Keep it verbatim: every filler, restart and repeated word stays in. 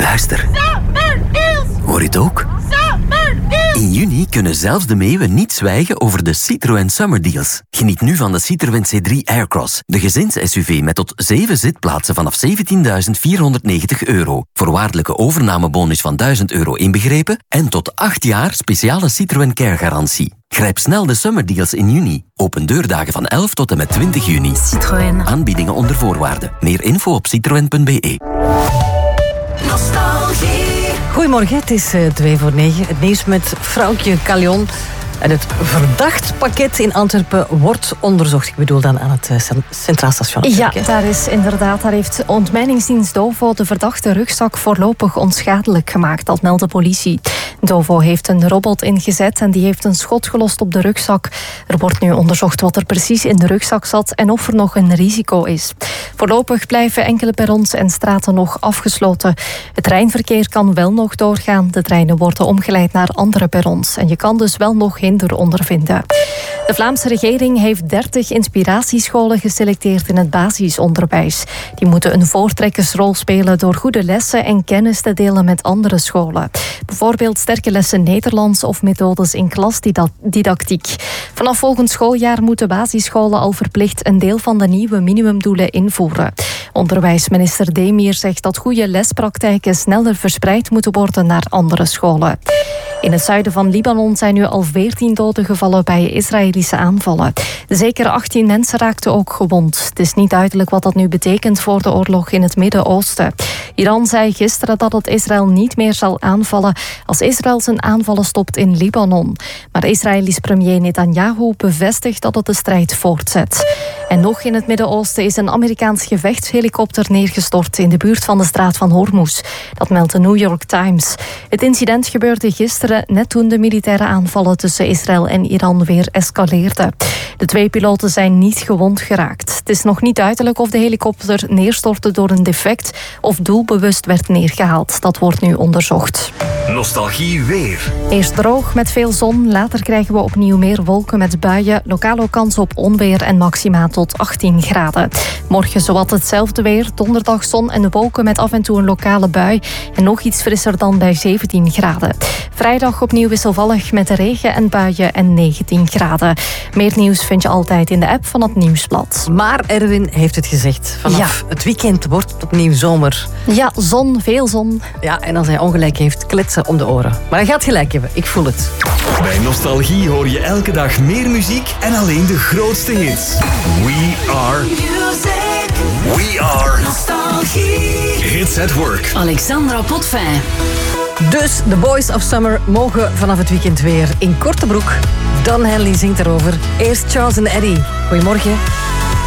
Luister. Hoor je het ook? In juni kunnen zelfs de meeuwen niet zwijgen over de Citroën Summer Deals. Geniet nu van de Citroën C drie Aircross, de gezins-S U V met tot zeven zitplaatsen vanaf zeventienduizend vierhonderdnegentig euro. Voorwaardelijke overnamebonus van duizend euro inbegrepen en tot acht jaar speciale Citroën Care-garantie. Grijp snel de Summer Deals in juni. Open deurdagen van elf tot en met twintig juni. Citroën. Aanbiedingen onder voorwaarden. Meer info op citroen punt b e. Nostalgie. Goedemorgen, het is uh, twee voor negen. Het nieuws met Vrouwtje Callion. En het verdachtpakket in Antwerpen wordt onderzocht. Ik bedoel dan aan het uh, Centraal Station. Ja, daar is inderdaad, daar heeft ontmijningsdienst Dovo de verdachte rugzak voorlopig onschadelijk gemaakt. Dat meldt de politie. Dovo heeft een robot ingezet en die heeft een schot gelost op de rugzak. Er wordt nu onderzocht wat er precies in de rugzak zat en of er nog een risico is. Voorlopig blijven enkele perrons en straten nog afgesloten. Het treinverkeer kan wel nog doorgaan. De treinen worden omgeleid naar andere perrons. En je kan dus wel nog hinder ondervinden. De Vlaamse regering heeft dertig inspiratiescholen geselecteerd in het basisonderwijs. Die moeten een voortrekkersrol spelen door goede lessen en kennis te delen met andere scholen. Bijvoorbeeld sterke lessen Nederlands of methodes in klasdidactiek. Vanaf volgend schooljaar moeten basisscholen al verplicht een deel van de nieuwe minimumdoelen invoeren. Onderwijsminister Demir zegt dat goede lespraktijken sneller verspreid moeten worden naar andere scholen. In het zuiden van Libanon zijn nu al veertien doden gevallen bij Israëlische aanvallen. Zeker achttien mensen raakten ook gewond. Het is niet duidelijk wat dat nu betekent voor de oorlog in het Midden-Oosten. Iran zei gisteren dat het Israël niet meer zal aanvallen als Israël zijn aanvallen stopt in Libanon. Maar de Israëlische premier Netanyahu bevestigt dat het de strijd voortzet. En nog in het Midden-Oosten is een Amerikaans gevechtshelikopter neergestort in de buurt van de straat van Hormuz. Dat meldt de New York Times. Het incident gebeurde gisteren net toen de militaire aanvallen tussen Israël en Iran weer escaleerden. De twee piloten zijn niet gewond geraakt. Het is nog niet duidelijk of de helikopter neerstortte door een defect of doelbewust werd neergehaald. Dat wordt nu onderzocht. Nostalgie weer. Eerst droog met veel zon, later krijgen we opnieuw meer wolken met buien. Lokaal ook kans op onweer en maxima tot achttien graden. Morgen zowat hetzelfde weer, donderdag zon en wolken met af en toe een lokale bui. En nog iets frisser dan bij zeventien graden. Vrijdag opnieuw wisselvallig met regen en buien en negentien graden. Meer nieuws vind je altijd in de app van het Nieuwsblad. Maar Erwin heeft het gezegd. Vanaf ja. het weekend wordt het opnieuw zomer. Ja, zon, veel zon. Ja, en als hij ongelijk heeft, kletsen om de oren. Maar hij gaat gelijk hebben, ik voel het. Bij Nostalgie hoor je elke dag meer muziek en alleen de grootste hits. We are music. We are Nostalgie. Hits at work. Alexandra Potvin. Dus de Boys of Summer mogen vanaf het weekend weer in korte broek. Dan Henley zingt erover. Eerst Charles en Eddie. Goedemorgen.